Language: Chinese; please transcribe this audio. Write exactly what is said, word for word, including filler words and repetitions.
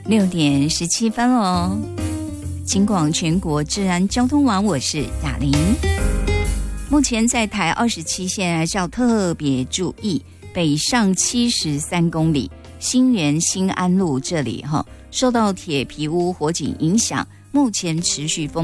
六点十七分喽。警广全国治安交通网，我是雅玲。目前在台二十七线还是要特别注意，北上七十三公里新园新安路这里哈，受到铁皮屋火警影响，目前持续封